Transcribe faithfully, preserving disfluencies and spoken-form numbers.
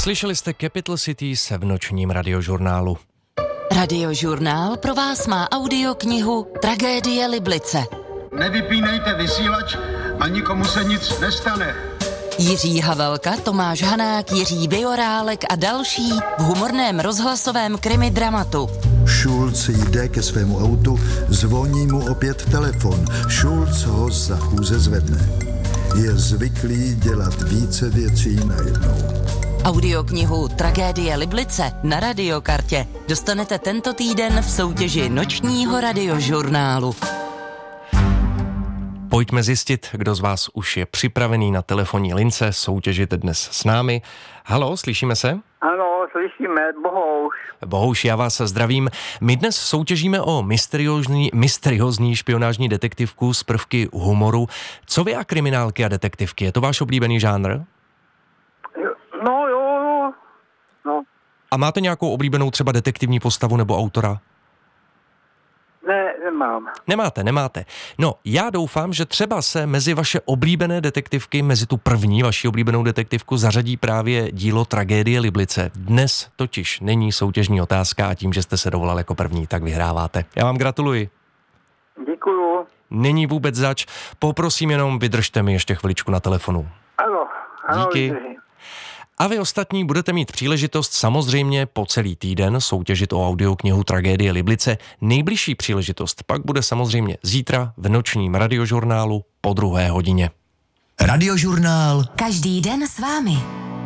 Slyšeli jste Capital Cities v nočním radiožurnálu. Radiožurnál pro vás má audioknihu Tragédie Liblice. Nevypínejte vysílač a nikomu se nic nestane. Jiří Havelka, Tomáš Hanák, Jiří Bejorálek a další v humorném rozhlasovém krimi dramatu. Schulz jde ke svému autu, zvoní mu opět telefon. Schulz ho za chůze zvedne. Je zvyklý dělat více věcí najednou. Audioknihu Tragédie Liblice na Radiokartě dostanete tento týden v soutěži nočního radiožurnálu. Pojďme zjistit, kdo z vás už je připravený na telefonní lince soutěžit dnes s námi. Haló, slyšíme se? Ano, slyšíme, Bohouš. Bohouš, já vás zdravím. My dnes soutěžíme o mysteriózní, mysteriózní špionážní detektivku s prvky humoru. Co vy a kriminálky a detektivky? Je to váš oblíbený žánr? No jo, jo. No. A máte nějakou oblíbenou třeba detektivní postavu nebo autora? Ne, nemám. Nemáte, nemáte. No, já doufám, že třeba se mezi vaše oblíbené detektivky, mezi tu první vaši oblíbenou detektivku zařadí právě dílo Tragédie Liblice. Dnes totiž není soutěžní otázka a tím, že jste se dovolal jako první, tak vyhráváte. Já vám gratuluji. Děkuju. Není vůbec zač. Poprosím jenom, vydržte mi ještě chviličku na telefonu. Ano, ano. Díky. Vydržím. A vy ostatní budete mít příležitost samozřejmě po celý týden soutěžit o audioknihu Tragédie Liblice. Nejbližší příležitost pak bude samozřejmě zítra v nočním radiožurnálu po druhé hodině. Radiožurnál. Každý den s vámi.